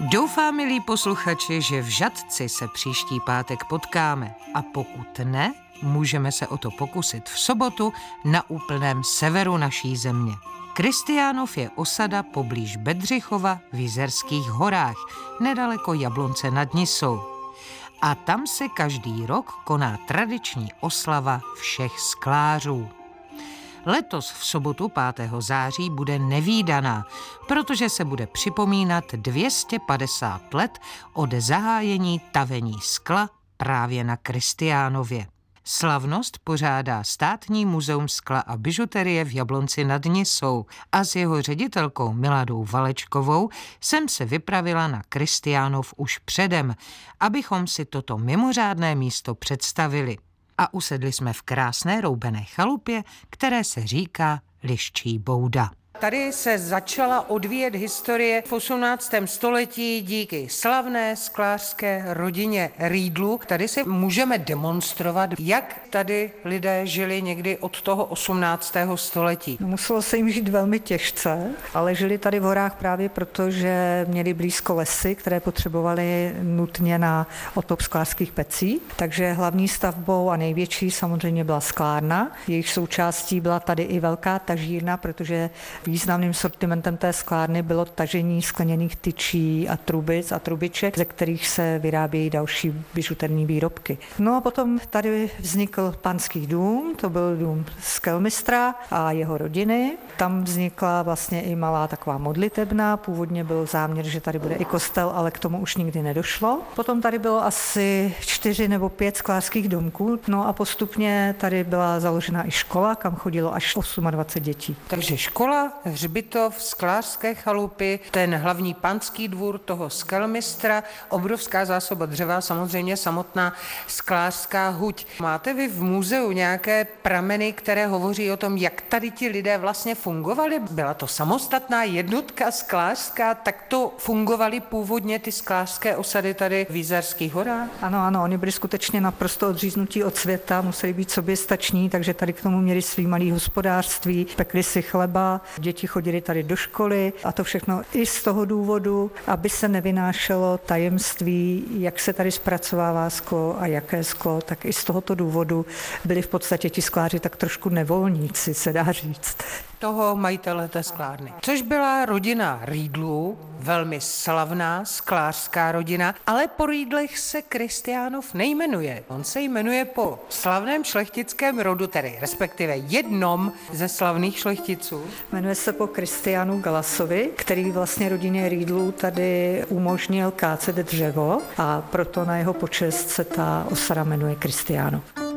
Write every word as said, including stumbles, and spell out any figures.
Doufám, milí posluchači, že v Žatci se příští pátek potkáme a pokud ne, můžeme se o to pokusit v sobotu na úplném severu naší země. Kristiánov je osada poblíž Bedřichova v Jizerských horách, nedaleko Jablonce nad Nisou. A tam se každý rok koná tradiční oslava všech sklářů. Letos v sobotu pátého září bude nevídaná, protože se bude připomínat dvě stě padesát let od zahájení tavení skla právě na Kristiánově. Slavnost pořádá Státní muzeum skla a bižuterie v Jablonci nad Nisou a s jeho ředitelkou Miladou Valečkovou jsem se vypravila na Kristiánov už předem, abychom si toto mimořádné místo představili. A usedli jsme v krásné roubené chalupě, které se říká Liščí bouda. Tady se začala odvíjet historie v osmnáctém století díky slavné sklářské rodině Riedlů. Tady si můžeme demonstrovat, jak tady lidé žili někdy od toho osmnáctého století. No, muselo se jim žít velmi těžce, ale žili tady v horách právě proto, že měli blízko lesy, které potřebovali nutně na otop sklářských pecí. Takže hlavní stavbou a největší samozřejmě byla sklárna. Jejich součástí byla tady i velká tažírna, protože významným sortimentem té sklárny bylo tažení skleněných tyčí a trubic a trubiček, ze kterých se vyrábějí další bižuterní výrobky. No a potom tady vznikl panský dům, to byl dům skelmistra a jeho rodiny. Tam vznikla vlastně i malá taková modlitebna, původně byl záměr, že tady bude i kostel, ale k tomu už nikdy nedošlo. Potom tady bylo asi čtyři nebo pět sklářských domků, no a postupně tady byla založena i škola, kam chodilo až dvacet osm dětí. Takže škola, hřbitov, sklářské chalupy, ten hlavní panský dvůr toho skelmistra, obrovská zásoba dřeva, samozřejmě samotná sklářská huť. Máte vy v muzeu nějaké prameny, které hovoří o tom, jak tady ti lidé vlastně fungovali? Byla to samostatná jednotka sklářská, tak to fungovaly původně ty sklářské osady tady v Jizerských horách? Ano, ano, oni byli skutečně naprosto odříznutí od světa, museli být soběstační, takže tady k tomu měli svý malý hospodářství, pekli si chleba, děti chodili tady do školy a to všechno i z toho důvodu, aby se nevynášelo tajemství, jak se tady zpracovává sklo a jaké sklo, tak i z tohoto důvodu byli v podstatě ti skláři tak trošku nevolníci, se dá říct. Toho majitele té sklárny. Což byla rodina Riedlů, velmi slavná sklářská rodina, ale po Riedlech se Kristiánov nejmenuje. On se jmenuje po slavném šlechtickém rodu, tedy respektive jednom ze slavných šlechticů. Jmenuje se po Kristiánu Galasovi, který vlastně rodině Riedlů tady umožnil kácet dřevo a proto na jeho počest se ta osada jmenuje Kristiánov.